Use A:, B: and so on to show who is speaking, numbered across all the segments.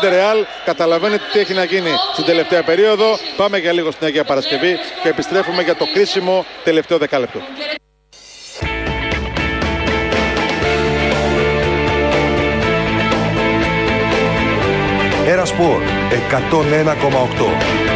A: Ρεάλ. Καταλαβαίνετε τι έχει να γίνει στην τελευταία περίοδο. Πάμε για λίγο στην Αγία Παρασκευή και επιστρέφουμε για το κρίσιμο τελευταίο δεκάλεπτο.
B: Ερασπορ 101,8.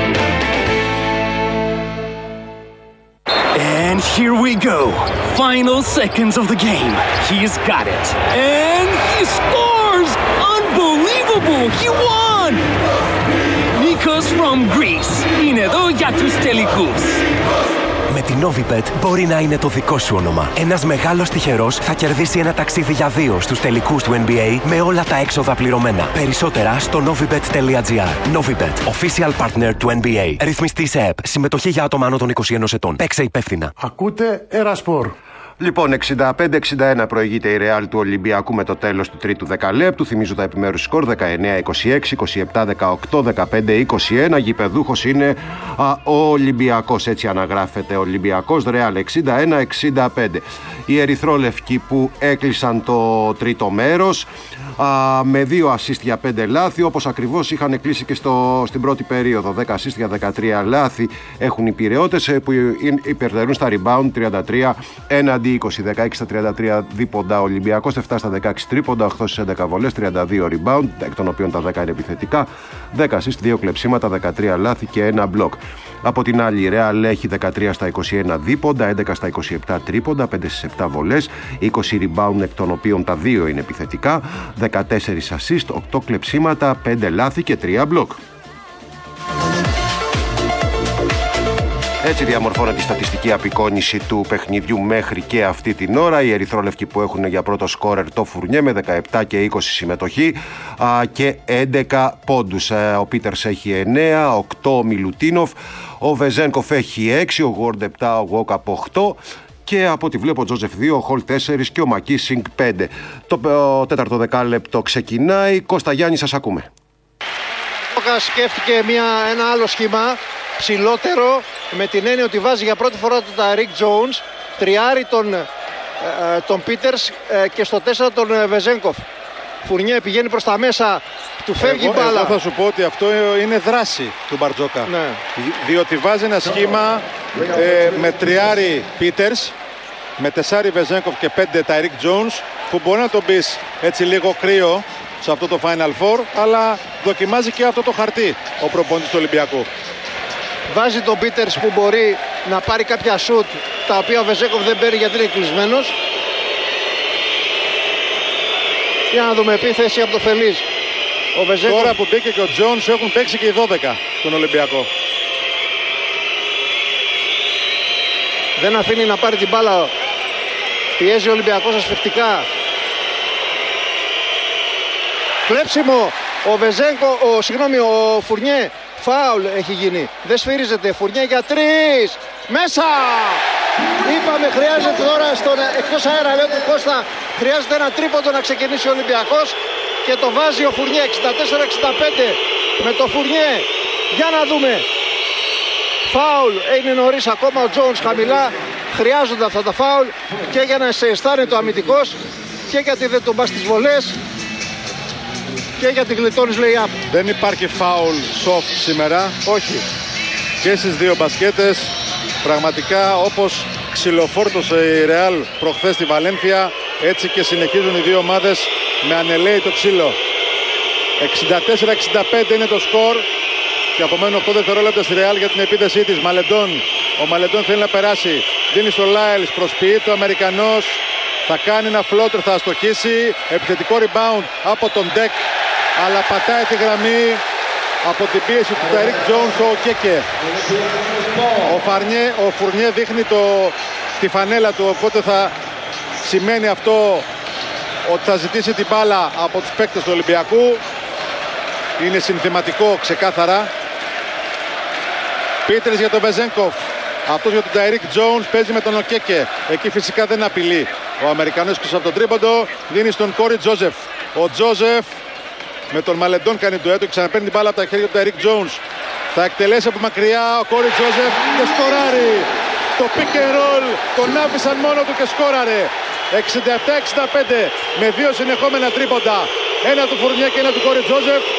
C: And here we go. Final seconds of the game. He's got it. And he scores! Unbelievable! He won! Nikos from Greece. Είναι εδώ για τους τελικούς.
D: Με την Novibet μπορεί να είναι το δικό σου όνομα. Ένας μεγάλος τυχερός θα κερδίσει ένα ταξίδι για 2 στους τελικούς του NBA με όλα τα έξοδα πληρωμένα. Περισσότερα στο novibet.gr. Novibet, official partner του NBA. Ρυθμιστή σε ΕΠ. Συμμετοχή για άτομα άνω των 21 ετών. Παίξε υπεύθυνα.
E: Ακούτε Ερασπορ.
F: Λοιπόν, 65-61 προηγείται η Ρεάλ του Ολυμπιακού με το τέλος του τρίτου δεκαλέπτου. Θυμίζω τα επιμέρους σκορ: 19-26, 27-18, 15-21. Γηπεδούχος είναι ο Ολυμπιακός. Έτσι αναγράφεται ο Ολυμπιακός. Ρεάλ 61-65. Οι ερυθρόλευκοι που έκλεισαν το τρίτο μέρος με 2 assist για 5 λάθη, όπως ακριβώς είχαν κλείσει και στην πρώτη περίοδο. 10 assist για 13 λάθη έχουν οι Πειραιώτες που υπερτερούν στα rebound 33 έναντι 20. 16 στα 33 δίποντα Ολυμπιακός, 7 στα 16 τρίποντα, 8 στις 11 βολές, 32 rebound, εκ των οποίων τα 10 είναι επιθετικά, 10 assist, 2 κλεψίματα, 13 λάθη και 1 μπλοκ. Από την άλλη η Real έχει 13 στα 21 δίποντα, 11 στα 27 τρίποντα, 5 στις 7 βολές, 20 rebound εκ των οποίων τα 2 είναι επιθετικά, 14 assist, 8 κλεψίματα, 5 λάθη και 3 μπλοκ. Έτσι διαμορφώνεται η στατιστική απεικόνηση του παιχνιδιού μέχρι και αυτή την ώρα. Οι ερυθρόλευκοι που έχουν για πρώτο σκόρερ το Φουρνιέ με 17 και 20 συμμετοχή και 11 πόντους. Ο Πίτερς έχει 9, 8 ο Μιλουτίνοφ, ο Βεζένκοφ έχει 6, ο Γουόρντ 7, ο Γουόκαπ 8 και από ό,τι βλέπω ο Τζόζεφ 2, ο Χολ 4 και ο Μακίσινγκ 5. Το τέταρτο δεκάλεπτο ξεκινάει. Κώστα Γιάννη, σας ακούμε.
G: Σκέφτηκε ένα άλλο σχήμα ψηλότερο, με την έννοια ότι βάζει για πρώτη φορά τον Τάιρικ Τζόουνς, τριάρι τον Πίτερς και στο 4 τον Βεζένκοφ. Φουρνιέ πηγαίνει προς τα μέσα, του φεύγει μπάλα.
A: Εγώ θα σου πω ότι αυτό είναι δράση του Μπαρτζόκα.
G: Ναι.
A: Διότι βάζει ένα σχήμα με τριάρι Πίτερς, με 4 Βεζένκοφ και 5 Τάιρικ Τζόουνς, που μπορεί να τον πεις έτσι λίγο κρύο σε αυτό το Final Four, αλλά δοκιμάζει και αυτό το χαρτί ο προπονητής του Ολυμπιακού.
G: Βάζει τον Πίτερς που μπορεί να πάρει κάποια σουτ, τα οποία ο Βεζένκοφ δεν παίρνει γιατί είναι κλεισμένος. Για να δούμε επίθεση από το Φελής. Ο Βεζένκοφ...
A: Τώρα που μπήκε και ο Τζόνς έχουν παίξει και οι 12 τον Ολυμπιακό.
G: Δεν αφήνει να πάρει την μπάλα. Πιέζει ο Ολυμπιακός ασφυκτικά. Κλέψιμο. Ο Φουρνιέ. Φάουλ έχει γίνει. Δεν σφυρίζεται. Φουρνιέ για 3. Μέσα. Είπαμε χρειάζεται τώρα στον εκτός αέρα, λέω του Κώστα, χρειάζεται ένα τρίποντο να ξεκινήσει ο Ολυμπιακός και το βάζει ο Φουρνιέ. 64-65 με το Φουρνιέ. Για να δούμε. Φάουλ. Είναι νωρίς ακόμα, ο Τζόουνς χαμηλά. Χρειάζονται αυτά τα φάουλ και για να σε αισθάνεται το αμυντικός και γιατί δεν τον πας στις βολές και γιατί γλιτώνεις lay-up.
A: Δεν υπάρχει φάουλ soft σήμερα.
G: Όχι.
A: Και στις δύο μπασκέτες πραγματικά όπως ξυλοφόρτωσε η Ρεάλ προχθές στη Βαλένθια, έτσι και συνεχίζουν οι δύο ομάδες με ανελαίητο ξύλο. 64-65 είναι το σκορ και απομένουν 8 δευτερόλεπτα στη Ρεάλ για την επίθεσή της. Μαλεντών. Ο Μαλεντών θέλει να περάσει. Δίνει στο Λάιλς, προσποιείται ο Αμερικανός. Θα κάνει ένα φλότερ, θα αστοχίσει. Επιθετικό rebound από τον Ντεκ. Αλλά πατάει τη γραμμή από την πίεση του Τάιρικ Τζόουνς ο Κέκε. Ο Φουρνιέ δείχνει τη φανέλα του, οπότε θα σημαίνει αυτό ότι θα ζητήσει την μπάλα από τους παίκτες του Ολυμπιακού. Είναι συνθηματικό ξεκάθαρα. Πίτερς για τον Βεζένκοφ. Αυτός για τον Τάιρικ Τζόουνς, παίζει με τον Οκέκε. Εκεί φυσικά δεν απειλεί. Ο Αμερικανός πίσω από τον τρίποντο δίνει στον Κόρι Τζόζεφ. Ο Τζόζεφ με τον Μαλεντών κάνει το έτο και ξαναπαίρνει την μπάλα από τα χέρια του Τάιρικ Τζόουνς. Θα εκτελέσει από μακριά ο Κόρι Τζόζεφ και σκοράρει. Το pick and roll τον άφησαν μόνο του και σκόραρε. 67-65 με δύο συνεχόμενα τρίποντα. Ένα του Φουρνιέ και ένα του Κόρι Τζόζεφ.